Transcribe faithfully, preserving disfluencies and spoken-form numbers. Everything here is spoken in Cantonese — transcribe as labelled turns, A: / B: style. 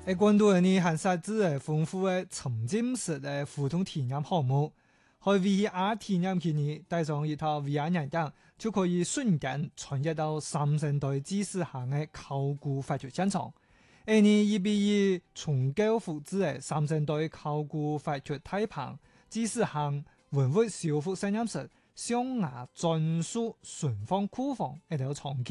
A: 喺廣東人呢係設置嘅豐富嘅沉浸式嘅互動體驗項目，喺 V R 體驗期呢帶上一套 V R 眼鏡，就可以瞬間穿越到三星堆祭祀行嘅考古發掘現場。而呢亦比以重構複製嘅三星堆考古發掘大棚祭祀行文物修復實驗室、象牙鑽塑存放庫房一條場景。